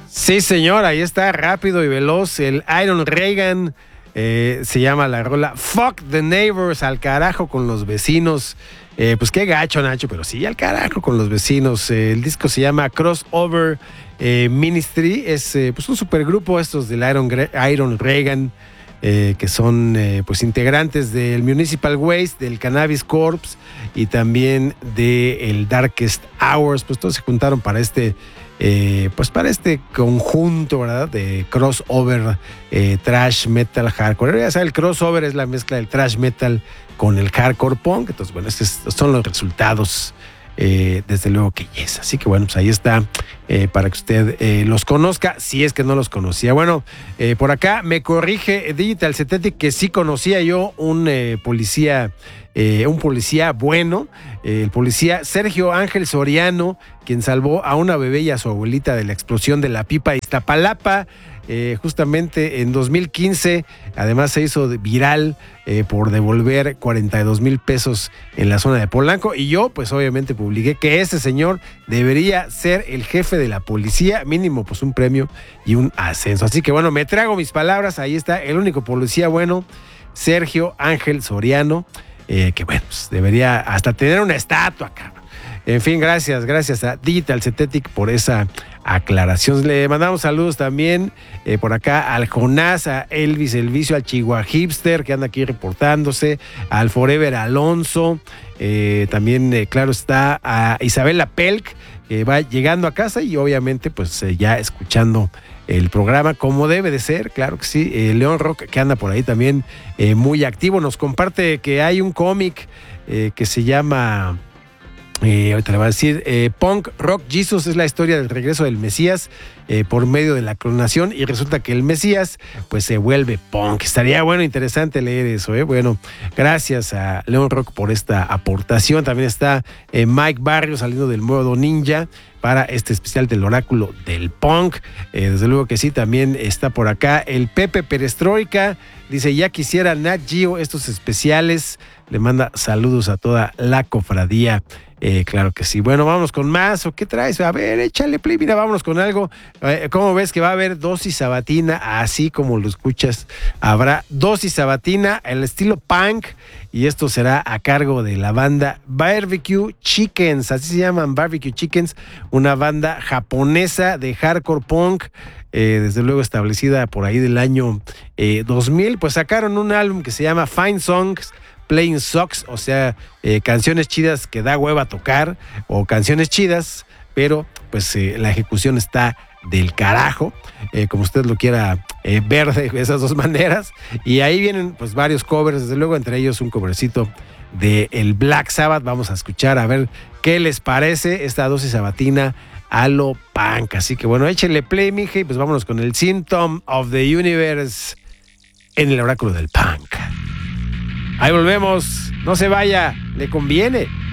Sí, señor, ahí está, rápido y veloz, el Iron Reagan, se llama la rola Fuck the Neighbors, al carajo con los vecinos. Pues qué gacho, Nacho, pero sí, al carajo con los vecinos. El disco se llama Crossover Ministry, es pues un supergrupo estos del Iron Reagan, que son pues integrantes del Municipal Waste, del Cannabis Corps y también del Darkest Hours. Pues todos se juntaron para pues para este conjunto, ¿verdad? De crossover, thrash metal, hardcore. Ya sabes, el crossover es la mezcla del thrash metal con el hardcore punk. Entonces, bueno, estos son los resultados, desde luego que yes. Así que bueno, pues ahí está, para que usted los conozca, si es que no los conocía. Bueno, por acá me corrige Digital Synthetic que sí conocía yo un policía bueno, el policía Sergio Ángel Soriano, quien salvó a una bebé y a su abuelita de la explosión de la pipa de Iztapalapa, justamente en 2015. Además se hizo viral por devolver 42,000 pesos en la zona de Polanco, y yo pues obviamente publiqué que ese señor debería ser el jefe de la policía, mínimo pues un premio y un ascenso. Así que bueno, me trago mis palabras, ahí está el único policía bueno, Sergio Ángel Soriano, que bueno, pues debería hasta tener una estatua, cabrón. En fin, gracias a Digital Synthetic por esa aclaración. Le mandamos saludos también por acá al Jonás, a Elvis El Vicio, al Chihuahua Hipster, que anda aquí reportándose, al Forever Alonso, también, claro está, a Isabela Pelk, que va llegando a casa y obviamente pues ya escuchando el programa como debe de ser, claro que sí. León Rock, que anda por ahí también muy activo, nos comparte que hay un cómic que se llama, ahorita le voy a decir, Punk Rock Jesus, es la historia del regreso del Mesías por medio de la clonación, y resulta que el Mesías pues se vuelve punk. Estaría bueno, interesante leer eso, Bueno, gracias a León Rock por esta aportación. También está Mike Barrios saliendo del modo ninja para este especial del oráculo del punk. Desde luego que sí, también está por acá el Pepe Perestroika, dice, ya quisiera Nat Geo estos especiales. Le manda saludos a toda la cofradía. Claro que sí. Bueno, vámonos con más. ¿O qué traes? A ver, échale play. Mira, vámonos con algo. ¿Cómo ves que va a haber dosis sabatina? Así como lo escuchas, habrá dosis sabatina, el estilo punk, y esto será a cargo de la banda Barbecue Chickens. Así se llaman, Barbecue Chickens, una banda japonesa de hardcore punk, desde luego establecida por ahí del año 2000. Pues sacaron un álbum que se llama Fine Songs Playing Sucks, o sea, canciones chidas que da hueva tocar, o canciones chidas, pero pues la ejecución está del carajo, como usted lo quiera ver de esas dos maneras. Y ahí vienen pues varios covers, desde luego, entre ellos un covercito de el Black Sabbath. Vamos a escuchar a ver qué les parece esta dosis sabatina a lo punk. Así que bueno, échenle play, mija, y pues vámonos con el Symptom of the Universe en el oráculo del punk. Ahí volvemos, no se vaya, le conviene.